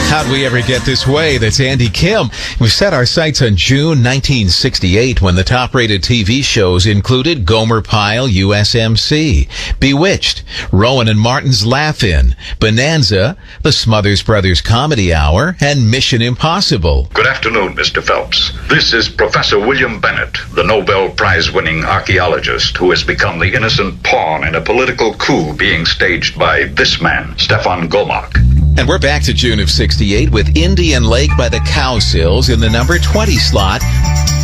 How'd we ever get this way? That's Andy Kim. We've set our sights on June 1968 when the top-rated TV shows included Gomer Pyle, USMC, Bewitched, Rowan and Martin's Laugh-In, Bonanza, The Smothers Brothers Comedy Hour, and Mission Impossible. Good afternoon, Mr. Phelps. This is Professor William Bennett, the Nobel Prize-winning archaeologist who has become the innocent pawn in a political coup being staged by this man, Stefan Gomark. And we're back to June of 68 with Indian Lake by the Cowsills in the number 20 slot.